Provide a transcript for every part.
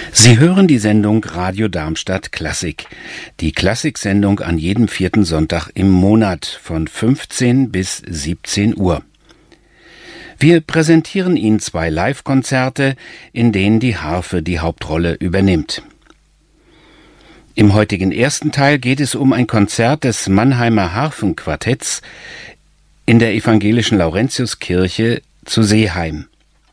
Sie hören die Sendung Radio Darmstadt Klassik. Die Klassiksendung an jedem vierten Sonntag im Monat von 15 bis 17 Uhr. Wir präsentieren Ihnen 2 Live-Konzerte, in denen die Harfe die Hauptrolle übernimmt. Im heutigen ersten Teil geht es um ein Konzert des Mannheimer Harfenquartetts in der evangelischen Laurentiuskirche zu Seeheim.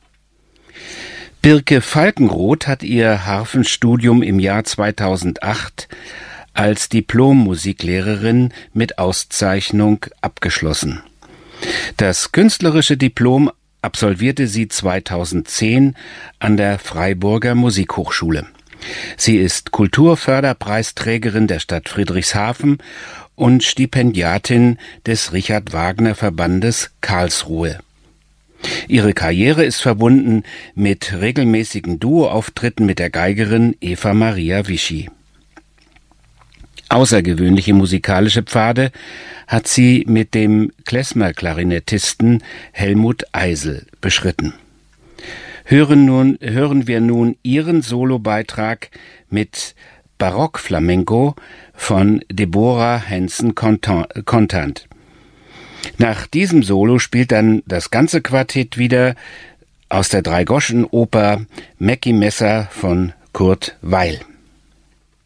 Birke Falkenroth hat ihr Harfenstudium im Jahr 2008 als Diplom-Musiklehrerin mit Auszeichnung abgeschlossen. Das künstlerische Diplom absolvierte sie 2010 an der Freiburger Musikhochschule. Sie ist Kulturförderpreisträgerin der Stadt Friedrichshafen und Stipendiatin des Richard-Wagner-Verbandes Karlsruhe. Ihre Karriere ist verbunden mit regelmäßigen Duoauftritten mit der Geigerin Eva Maria Vichy. Außergewöhnliche musikalische Pfade hat sie mit dem Klezmer-Klarinettisten Helmut Eisel beschritten. Hören wir nun ihren Solobeitrag mit Barock-Flamenco von Deborah Henson-Contant. Nach diesem Solo spielt dann das ganze Quartett wieder aus der Dreigoschen-Oper Mackie Messer von Kurt Weil.